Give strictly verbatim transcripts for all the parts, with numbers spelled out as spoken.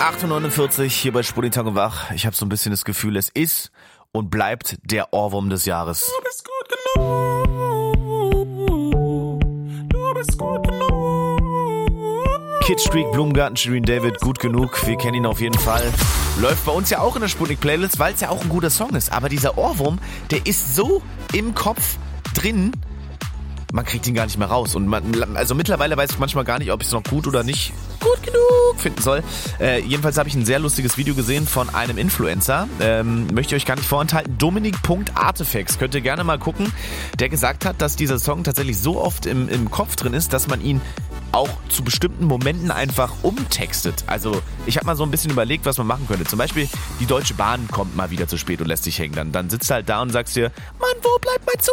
acht Uhr neunundvierzig hier bei Sputnik und Wach. Ich habe so ein bisschen das Gefühl, es ist und bleibt der Ohrwurm des Jahres. Du bist gut genug. Du bist gut genug. Kid Streak, Blumengarten, Shirin David, gut genug. Wir kennen ihn auf jeden Fall. Läuft bei uns ja auch in der Sputnik-Playlist, weil es ja auch ein guter Song ist. Aber dieser Ohrwurm, der ist so im Kopf drin, man kriegt ihn gar nicht mehr raus. Und man, also mittlerweile weiß ich manchmal gar nicht, ob ich es noch gut oder nicht gut genug finden soll. Äh, jedenfalls habe ich ein sehr lustiges Video gesehen von einem Influencer. Ähm, möchte ich euch gar nicht vorenthalten. Dominik.artefacts. Könnt ihr gerne mal gucken. Der gesagt hat, dass dieser Song tatsächlich so oft im, im Kopf drin ist, dass man ihn auch zu bestimmten Momenten einfach umtextet. Also ich habe mal so ein bisschen überlegt, was man machen könnte. Zum Beispiel, die Deutsche Bahn kommt mal wieder zu spät und lässt dich hängen. Dann, dann sitzt du halt da und sagst dir, Mann, wo bleibt mein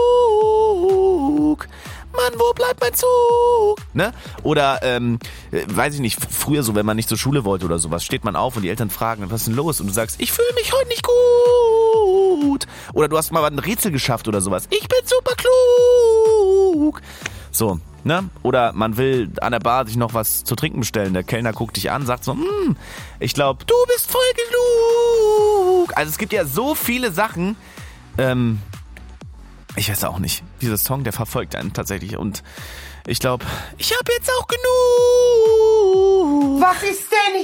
Zug? Mann, wo bleibt mein Zug? Ne? Oder, ähm, weiß ich nicht, früher so, wenn man nicht zur Schule wollte oder sowas, steht man auf und die Eltern fragen, was ist denn los? Und du sagst, ich fühle mich heute nicht gut. Oder du hast mal ein Rätsel geschafft oder sowas. Ich bin super klug. So, ne? Oder man will an der Bar sich noch was zu trinken bestellen. Der Kellner guckt dich an, sagt so, hm, ich glaube, du bist voll genug. Also es gibt ja so viele Sachen, ähm, ich weiß auch nicht. Dieser Song, der verfolgt einen tatsächlich. Und ich glaube, ich habe jetzt auch genug. Was ist denn